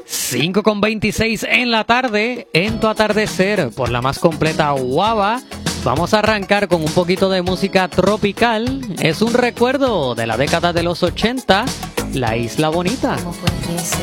5:26 en la tarde, en tu atardecer, por la más completa Guava. Vamos a arrancar con un poquito de música tropical. Es un recuerdo de la década de los 80, La Isla Bonita. ¿Cómo puede ser?